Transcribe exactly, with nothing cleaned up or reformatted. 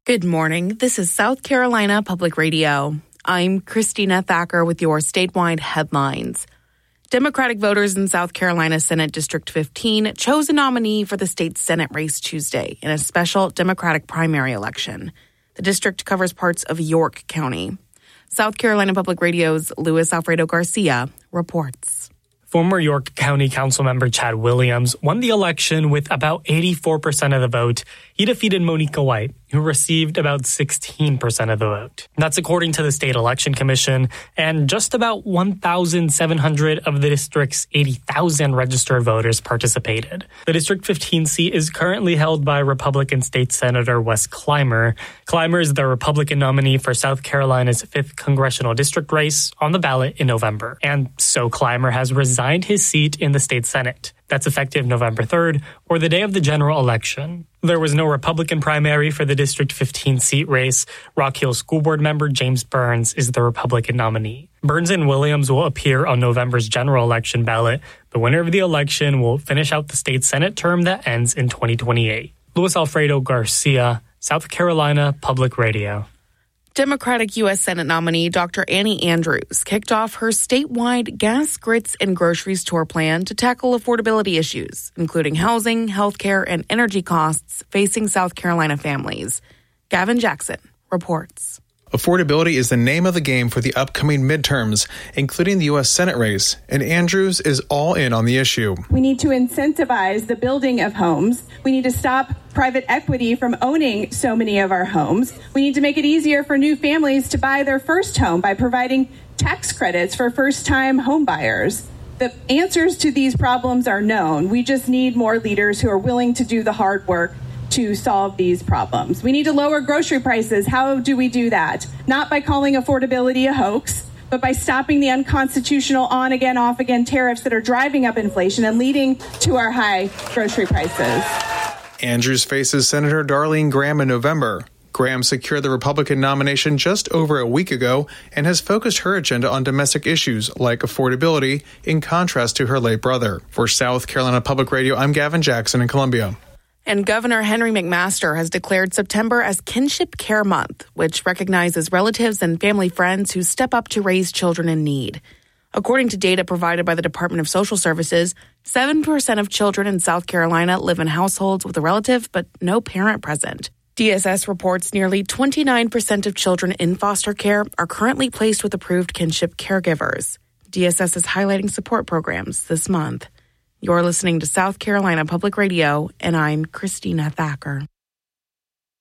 Good morning. This is South Carolina Public Radio. I'm Christina Thacker with your statewide headlines. Democratic voters in South Carolina Senate District fifteen chose a nominee for the state's Senate race Tuesday in a special Democratic primary election. The district covers parts of York County. South Carolina Public Radio's Luis Alfredo Garcia reports. Former York County Councilmember Chad Williams won the election with about eighty-four percent of the vote. He defeated Monica White, who received about sixteen percent of the vote. That's according to the State Election Commission, and just about one thousand seven hundred of the district's eighty thousand registered voters participated. The District fifteen seat is currently held by Republican State Senator Wes Clymer. Clymer is the Republican nominee for South Carolina's fifth congressional district race on the ballot in November. And so Clymer has resigned his seat in the state Senate. That's effective November third, or the day of the general election. There was no Republican primary for the District fifteen seat race. Rock Hill School Board member James Burns is the Republican nominee. Burns and Williams will appear on November's general election ballot. The winner of the election will finish out the state Senate term that ends in twenty twenty-eight. Luis Alfredo Garcia, South Carolina Public Radio. Democratic U S Senate nominee Doctor Annie Andrews kicked off her statewide gas, grits, and groceries tour plan to tackle affordability issues, including housing, healthcare, and energy costs facing South Carolina families. Gavin Jackson reports. Affordability is the name of the game for the upcoming midterms, including the U S Senate race, and Andrews is all in on the issue. We need to incentivize the building of homes. We need to stop private equity from owning so many of our homes. We need to make it easier for new families to buy their first home by providing tax credits for first-time home buyers. The answers to these problems are known. We just need more leaders who are willing to do the hard work to solve these problems. We need to lower grocery prices. How do we do that? Not by calling affordability a hoax, but by stopping the unconstitutional on-again, off-again tariffs that are driving up inflation and leading to our high grocery prices. Andrews faces Senator Darlene Graham in November. Graham secured the Republican nomination just over a week ago and has focused her agenda on domestic issues like affordability, in contrast to her late brother. For South Carolina Public Radio, I'm Gavin Jackson in Columbia. And Governor Henry McMaster has declared September as Kinship Care Month, which recognizes relatives and family friends who step up to raise children in need. According to data provided by the Department of Social Services, seven percent of children in South Carolina live in households with a relative but no parent present. D S S reports nearly twenty-nine percent of children in foster care are currently placed with approved kinship caregivers. D S S is highlighting support programs this month. You're listening to South Carolina Public Radio, and I'm Christina Thacker.